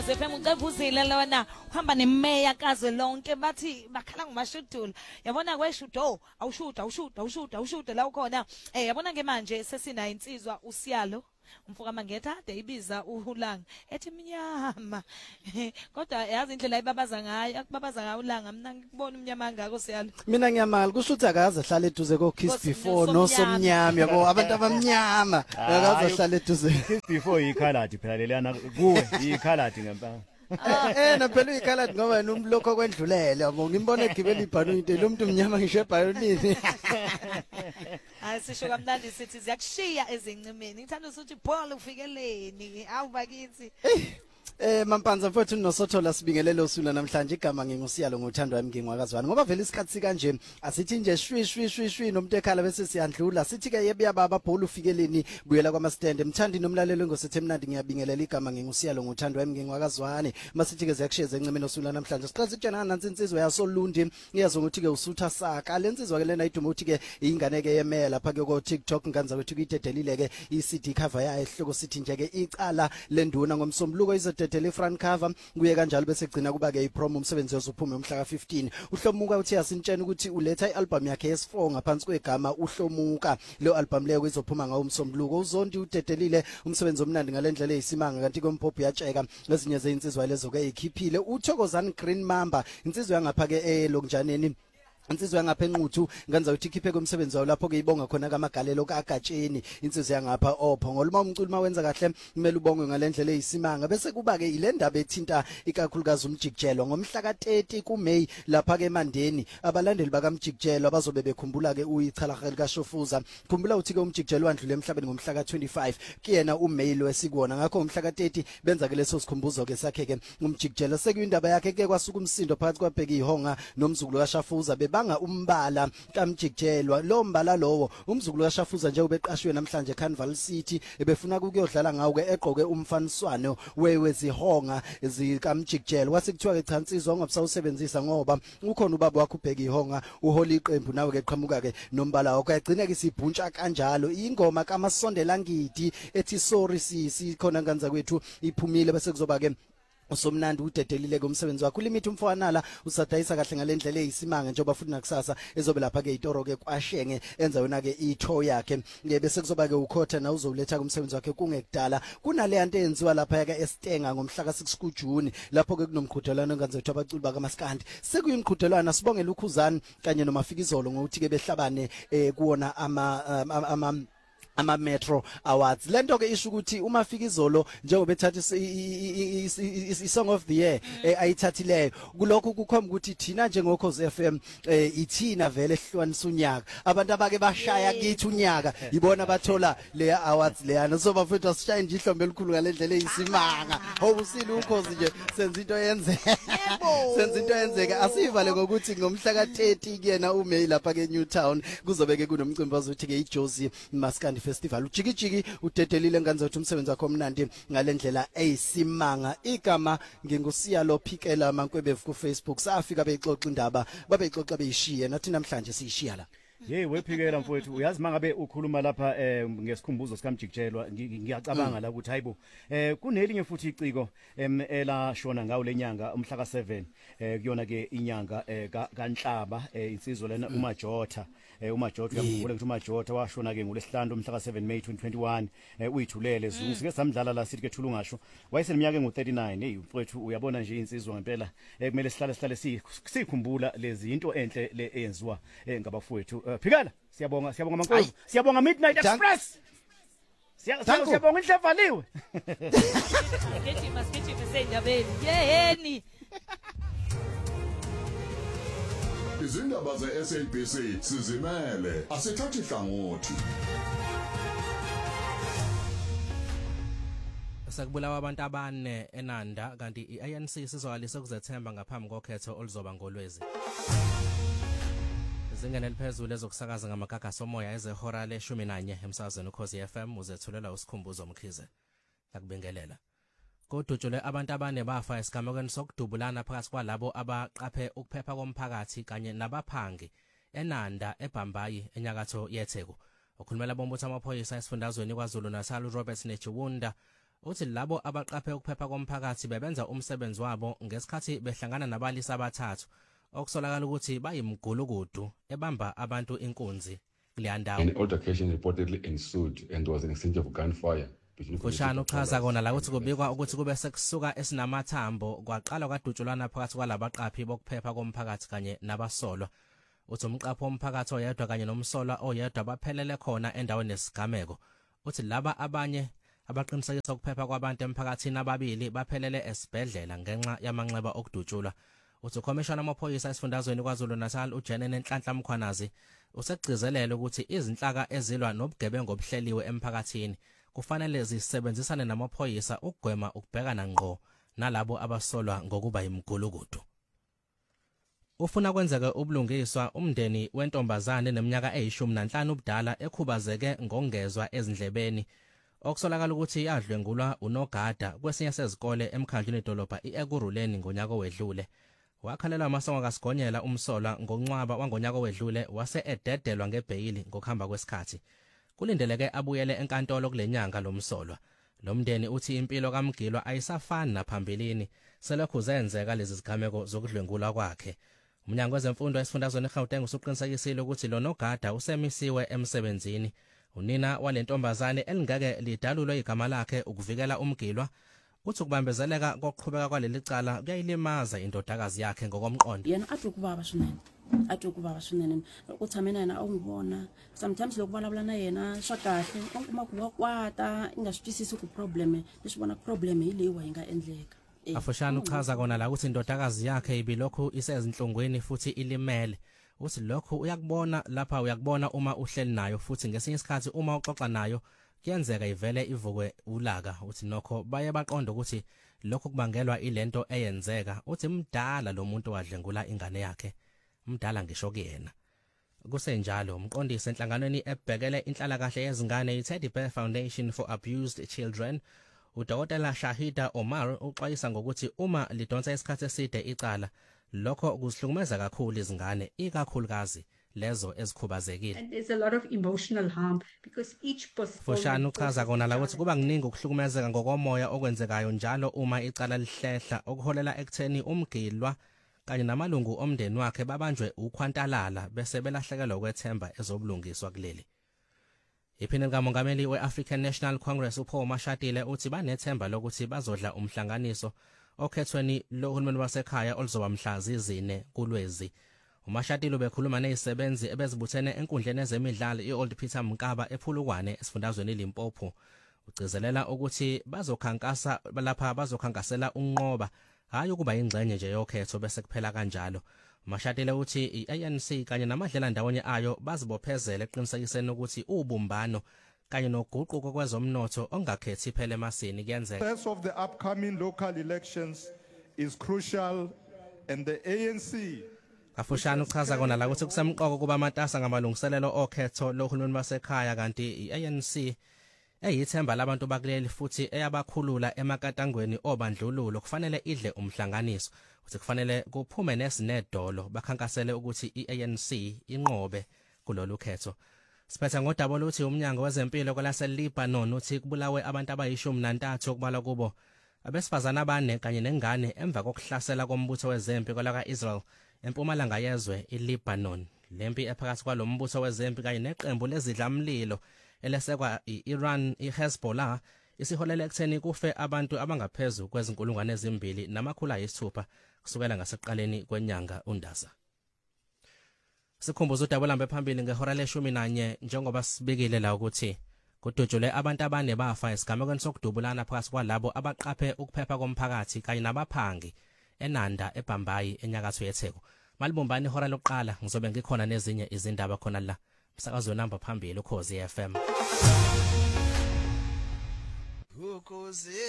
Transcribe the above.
FM ucebuzile lona uhamba nemeya kazwe lonke bathi bakhala ngomashudula yabona kweshudo awushuda la ukhona yabona ke manje sesina insizwa uSiyalo umfuka Mangeta ade ibiza uHulanga ethi mnyama kodwa yazi indlela ayibabaza ngayo akubabaza ngayo uLanga mina ngikubona umnyama ngako Siyalo mina ngiyamala kusho ukuthi akaze hlala eduze ko Kiss Before no somnyama yabo abantu abamnyama akaze hlala eduze Kiss Before ikhaladi phela lelana kuwe ikhaladi ngempela phela ikhaladi ngoba yena umlokho kwendlulele yabo ngimbona egibela ibhano into lo muntu mnyama ngisho ebhayonini Sisho kamnandi sithi ziyakushiya ezincimeni ngithanda ukuthi Paul ufikeleni awubakithi Mampanza mfowethu noSothola sibingelele usula namhlanje igama ngingusiyalo ngothandwa wami ngingwakazwana ngoba vele isikhathi sikanje asithi nje shwi nomuntu ekhala bese siyandlula sithi ke yebuya baba Paul ufikeleni buyela kwama stand emthandi nomlalelo ngosithi emnandi ngiyabingelela igama ngingusiyalo ngothandwa wami ngingwakazwane masithi ke ziyakushiya ezincimeni osula namhlanje siqhaza ukutshana nansi insizwe yasoLundi ngiyazo ukuthi ke usutha saka lensizwa ke lena iduma ukuthi ke ingane ke yemela lapha ke ko TikTok nganza kwethu kuyitedelile ke iCD cover yayo ehloko sithi nje ke icala lenduna ngomsombuluko izotetele front cover kuye kanjalo bese gcina kuba ke ipromo umsebenzi wezophume umhla ka15 uHlomuka uthi asintshene ukuthi uletha ialbum yakhe yes4 ngaphansi kwegama uHlomuka lo album leyo izophuma ngawo umsombuluko uZondi utetelile umsebenzi omnandi ngalendlela eyisimanga kanti kompophu yatsheka lezinye zeinsizwa lezo ke ikhiphile uThokozani Green Mamba insizwa yangapha ke lokunjaneni insizwe yangapha enquthu nganza uthi ikhiphe komsebenzi wayo lapho ke ibonga khona kamagalelo kaGatsheni insizwe yangapha ophongo luma umculo mawenza kahle kumele ubongwe ngalendlela eyisimanga bese kuba ke ilendaba ethinta ikakhulukazi umjikijelo ngomhla ka30 kuMay lapha ke eMandeni abalandeli bakamjikijelo abazobe bekhumbula ke uyichala likaShofuza khumbula uthi ke umjikijelo wandlule emhlabeni ngomhla ka25 kuyena uMay lo esikubona ngakho ngomhla ka30 benza ke leso sikhumbuzo ke sakhe ke umjikijelo sekuyindaba yakhe ke kwasuka umsindo phakathi kwaBheki ihonga nomzukulu kaShafuza banga umbala kamjikjelwa lo mbala lowo umzukulu kaShafuza nje ubeqashwe namhlanje Carnival City ebefuna ukuyodlala ngawo ke egqoke umfaniswano wezihonga zikamjikjelwa wasekuthiwa ke cha insizwa ongabusawusebenzisa ngoba ukhona ubaba wakho uBheki ihonga uholi iqembu nawe ke qhamuka ke nombala wakho yagcina ke sibhuntsha kanjalo ingoma kaMasondela ngidi ethi sorry sisi khona nganza kwethu iphumile bese kuzoba ke usomnandi udedelile kumsebenzi wakho limithi umfwanala usadayisa kahle ngalendlela eyisimanga njengoba futhi nakusasa ezobe lapha ke itoro ke kwashenge enza yona ke itho yakhe bese kuzoba ke ukhotha na uzoletha kumsebenzi wakhe kungekudala kunale yanto enziwa lapha ke eStenga ngomhla ka6 kuJuni lapho ke kunomqhudelwano nganze ukuthi abaculi bakaMaskandi sekuyimqhudelwano sibongela uKhuzani kanye noMafikizolo ngokuthi ke behlabane kuona ama Metro Awards lento ke isho ukuthi uMafikizolo njengoba ethatha i-Song of the Year ayithathileyo kulokho kukhomba ukuthi thina njengokhozi FM ithina vele ehlukanisa unyaka abantu abake bashaya kithi unyaka yibona bathola le awards leyana so bafethu asishaya nje ihlombe elikhulu ngalendlela eyisimanga obusile ukhozi nje senza into yenzeka asivale ngokuthi ngomhla ka30 kuyena uMay lapha ke Newtown kuzobe ke kunomcimbi wazothi ke iJozi Maskandi Festival ujikijiki udedelile nganze ukuthi umsebenzi wakho omnandi ngalendlela eyisimanga igama ngingusiyalo Phikela Mankwebevu ku Facebook safika beyixoxa indaba babeyixoxa beyishiye nathi namhlanje siyishiya la wephikela mfowethu uyazi mangabe ukhuluma lapha ngesikhumbuzo sikamjikjelwa ngiyacabanga la ukuthi hayibo kunelinye futhi iciko ela shona ngawo lenyanga umhla ka7 kuyona ke inyanga kaNhlaba insizwe lena uMajotha uMajotha uyakhumbula ukuthi uMajotha washona ke ngolesihlanu umhla ka7 May 2021 uyithulele Zungu sike samdlala la sithi ke thulungasho wayeseneminyaka engu39 mfowethu uyabona nje insizwe ngempela kumele sihlale sikhumbula lezi into enhle le eyenziwa ngabafowethu Phikela siyabonga Mankwevu siyabonga Midnight Express siyabonga indle evaliwe ngejima sendabeni yeheni izindaba zeSABC sizimele asithathi hlangothi Sakubulawa abantu abane eNanda kanti iANC sizwalise ukuzethemba ngaphambi kokhetho oluzoba ngolwezi Zingane liphezulu ezokusakaza ngamagaga somoya ezehora le11 emsazweni ukhozi FM uzethulela usikhumbuzo Mkhize yakubingelela kodutshule abantu abane bafa esigamekweni sokudubulana phakathi kwalabo abaqaphe ukuphepha komphakathi kanye nabaphangi eNanda eBhambayi enyakatho yeTheku ukhulumela bombutho amaphoyisa esifundazweni kwaZulu Natal Robert Nechiwunda uthi labo abaqaphe ukuphepha komphakathi bebenza umsebenzi wabo ngesikhathi behlangana nabalisa abathathu okusolakala ukuthi bayimgulukudu ebamba abantu inkunzi kuleya ndawo. An altercation reportedly ensued and there was an exchange of gunfire. Fushane uchaza kona la ukuthi kubikwa ukuthi kube sekusuka esinamathambo kwaqala kwadutshulwana phakathi kwalabaqaphi bokuphepha komphakathi kanye nabasolwa. Uthi umqaphi womphakathi oyedwa kanye nomsolwa oyedwa baphelele khona endaweni nesigameko. Uthi laba abanye abaqinisekisa ukuphepha kwabantu emphakathini ababili baphelele esibhedlela ngenxa yamanxeba okudutshulwa. Uthi ukhomishana wamaphoyisa esifundazweni kwaZulu Natal uJenene Nhlanhla Mkhwanazi usegcizelela ukuthi izinhlaka ezilwa nobugebengu obuhleliwe emphakathini kufanele zisebenzisane namaphoyisa ukugwema ukubhekana ngqo nalabo abasolwa ngokuba imgulukudu. Ufuna kwenzeke ubulungiswa umndeni wentombazane eneminyaka eyi15 ubudala ekhubazeke ngongezwa ezindlebeni okusolakala ukuthi yadlwengulwa unogada kwesinye sezikole emkhandlweni edolobha iEkurhuleni ngonyaka owedlule. Wakhalela amasongo kasigonyela umsolwa ngoncwaba wangonyaka owedlule wase ededelwa ngebheyili ngokuhamba kwesikhathi. Kulindeleke abuyele enkantolo kulenyanga lomsolwa. Lo mndeni uthi impilo kaMgilwa ayisafani naphambilini selokhu zenzeka lezi zigameko zokudlwengulwa kwakhe. Umnyango wezemfundo esifundazweni eGauteng usuqinisekisile ukuthi lo nogada usemisiwe emsebenzini. Unina walentombazane elingeke lidalulwe igama lakhe ukuvikela uMgilwa uthi ukubambezeleka kokuqhubeka kwaleli cala kuyayilimaza indodakazi yakhe ngokomqondo. Yena athi ukubaba swinene ukuthi amena yena awungibona sometimes lokubalabula na yena swa kahle uma kuba kwata ingasitwisisi ku problem lesibona ku problem yilewa inga endleka. Afushane uchaza kona la ukuthi indodakazi yakhe ibilokhu isezinhlungwini futhi ilimele. Uthi lokhu uyakubona lapha uyakubona uma uhleli nayo futhi ngesinye isikhathi uma uxoxa nayo kuyenzeka ivele ivukwe ulaka. Uthi nokho baye baqonda ukuthi lokho kubangelwa ilento eyenzeka. Uthi mdala lo muntu wadlengula ingane yakhe, mdala ngisho kuyena. Kusenjalo umqondisi enhlanganweni ebhekele inhlalakahle yezingane iTeddy Bear Foundation for Abused Children uDokotela Shahida Omar uxwayisa ngokuthi uma lidonsa isikhathi eside icala lokho kusihlumeza kakhulu izingane ikakhulukazi lezo ezikhubazekile. And there's a lot of emotional harm because each person. Fushane uchaza kona la ukuthi kuba kuningi ukuhlukumezeka ngokomoya okwenzekayo njalo uma icala lihlehla okuholela ekutheni uMgilwa kanye namalungu omndeni wakhe babanjwe ukhwantalala bese belahlekelwa ukwethemba ezobulungiswa kuleli. Iphini likamongameli we-African National Congress uPaul Mashatile uthi banethemba lokuthi bazodla umhlanganiso okhethweni lohulumeni wasekhaya oluzoba mhla zine kuLwezi. uMashatile bekhuluma nezisebenzi ebezibuthene enkundleni ezemidlalo iOld Peter Mkaba ePhulukwane esifundazweni Limpopo. Ugcizelela ukuthi bazokhankasa lapha bazokhankasela unqoba hayi ukuba ingxenye nje yokhetho bese kuphela kanjalo. uMashatile uthi iANC kanye namadlela ndawonye ayo bazibophezela eqinisekiseni ukuthi ubumbano kanye noguquko kwezomnotho ongakhethi iphele emasini kuyenzeka. The success of the upcoming local elections is crucial and the ANC Afushane uchaza kona la ukuthi kusemqoko kuba amatasa ngamalungiselelo okhetho lohulumeni basekhaya kanti iANC eyithemba labantu bakuleli futhi eyabakhulula emakatangweni obandlululo kufanele idle umhlanganiso ukuthi kufanele kuphume nesinedolo bakhankasele ukuthi iANC inqobe kulolu khetho. Siphetha ngodaba oluthi umnyango wezempilo kwelaseLebanon uthi kubulawe abantu abayi13 okubalwa kubo abesifazana abane kanye nengane emva kokuhlasela kombutho wezempi kwelaka-Israel empumalanga yezwe iLebanon. Lempi ephakathi kwalombutho wezempi kanye neqembu lezidlamlilo elesekwa iIran iHezbollah isiholela ekutheni kufe abantu abangaphezulu kwezinkulungwane ezimbili namakhulu ayisithupha kusukela ngaseqaleni kwenyanga uNdasa. Sikhumbuza udaba lambe phambili ngehora le-11 njengoba sibikile la ukuthi kudutshulwe abantu abane bafa esigamekweni sokudubulana phakathi kwalabo abaqaphe ukuphepha komphakathi kanye nabaphangi eNanda eBhambayi enyakatho yeTheku. Malibumbani ihora lokuqala ngizobe ngikhona nezinye izindaba khona la umsakazo namba phambili uKhosi FM.